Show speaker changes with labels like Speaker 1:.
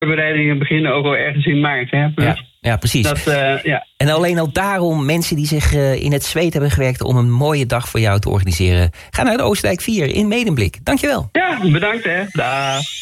Speaker 1: voorbereidingen beginnen ook al ergens in maart. Hè?
Speaker 2: Ja, precies. En alleen al daarom mensen die zich in het zweet hebben gewerkt om een mooie dag voor jou te organiseren. Ga naar de Oostdijk 4 in Medemblik. Dankjewel.
Speaker 1: Ja, bedankt hè. Dag.